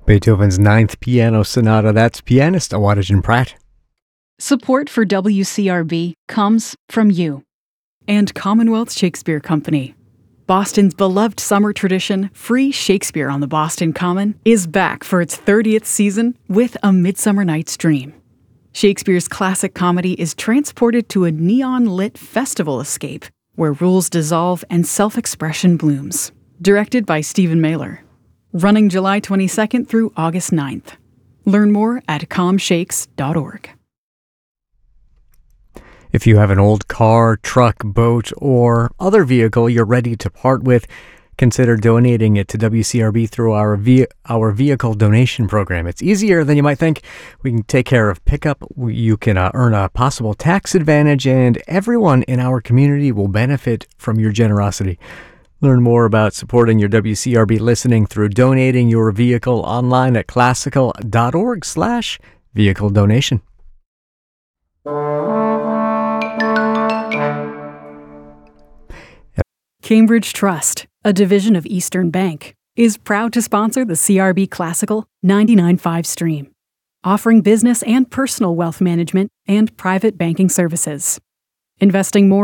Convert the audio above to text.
Beethoven's Ninth Piano Sonata. That's pianist Awadijin Pratt. Support for WCRB comes from you. And Commonwealth Shakespeare Company. Boston's beloved summer tradition, Free Shakespeare on the Boston Common, is back for its 30th season with A Midsummer Night's Dream. Shakespeare's classic comedy is transported to a neon-lit festival escape where rules dissolve and self-expression blooms. Directed by Stephen Mailer. Running July 22nd through August 9th. Learn more at comshakes.org. If you have an old car, truck, boat, or other vehicle you're ready to part with, consider donating it to WCRB through our vehicle donation program. It's easier than you might think. We can take care of pickup. You can earn a possible tax advantage, and everyone in our community will benefit from your generosity. Learn more about supporting your WCRB listening through donating your vehicle online at classical.org/vehicle donation. Cambridge Trust, a division of Eastern Bank, is proud to sponsor the CRB Classical 99.5 stream, offering business and personal wealth management and private banking services. Investing more